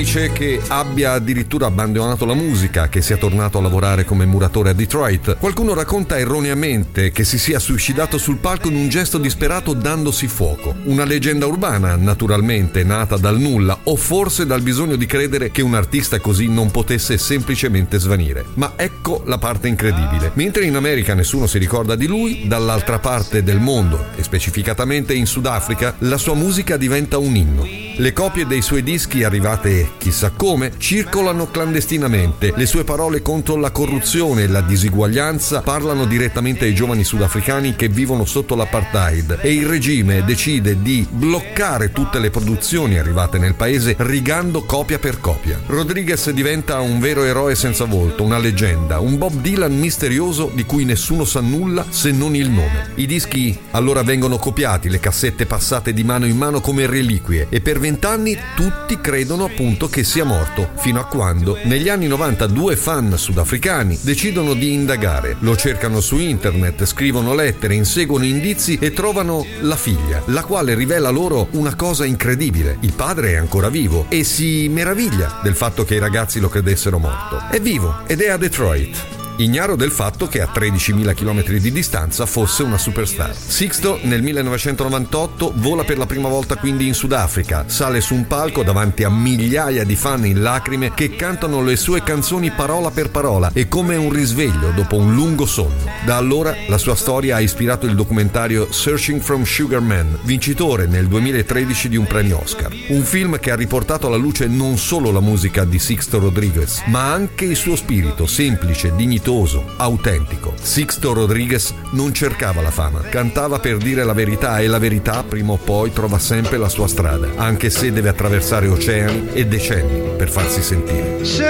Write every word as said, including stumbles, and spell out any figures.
Dice che abbia addirittura abbandonato la musica, che sia tornato a lavorare come muratore a Detroit. Qualcuno racconta erroneamente che si sia suicidato sul palco in un gesto disperato dandosi fuoco. Una leggenda urbana, naturalmente, nata dal nulla o forse dal bisogno di credere che un artista così non potesse semplicemente svanire. Ma ecco la parte incredibile. Mentre in America nessuno si ricorda di lui, dall'altra parte del mondo, e specificatamente in Sudafrica, la sua musica diventa un inno. Le copie dei suoi dischi, arrivate chissà come, circolano clandestinamente. Le sue parole contro la corruzione e la disuguaglianza parlano direttamente ai giovani sudafricani che vivono sotto l'apartheid, e il regime decide di bloccare tutte le produzioni arrivate nel paese rigando copia per copia. Rodriguez diventa un vero eroe senza volto, una leggenda, un Bob Dylan misterioso di cui nessuno sa nulla se non il nome. I dischi allora vengono copiati, le cassette passate di mano in mano come reliquie, e per vent'anni tutti credono appunto che sia morto, fino a quando negli anni novanta due fan sudafricani decidono di indagare. Lo cercano su internet, scrivono lettere, inseguono indizi e trovano la figlia, la quale rivela loro una cosa incredibile: il padre è ancora vivo, e si meraviglia del fatto che i ragazzi lo credessero morto. È vivo ed è a Detroit, ignaro del fatto che a tredicimila chilometri di distanza fosse una superstar. Sixto nel millenovecentonovantotto vola per la prima volta quindi in Sudafrica, sale su un palco davanti a migliaia di fan in lacrime che cantano le sue canzoni parola per parola, e come un risveglio dopo un lungo sonno. Da allora la sua storia ha ispirato il documentario Searching from Sugar Man, vincitore nel duemilatredici di un premio Oscar. Un film che ha riportato alla luce non solo la musica di Sixto Rodriguez, ma anche il suo spirito semplice, dignitoso, autentico. Sixto Rodriguez non cercava la fama, cantava per dire la verità, e la verità prima o poi trova sempre la sua strada, anche se deve attraversare oceani e decenni per farsi sentire.